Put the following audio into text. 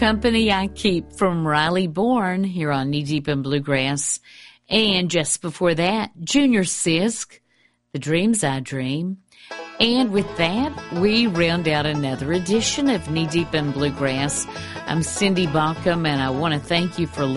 Company I Keep from Riley Bourne here on Knee Deep in Bluegrass. And just before that, Junior Sisk, The Dreams I Dream. And with that, we round out another edition of Knee Deep in Bluegrass. I'm Cindy Baucom, and I want to thank you for listening.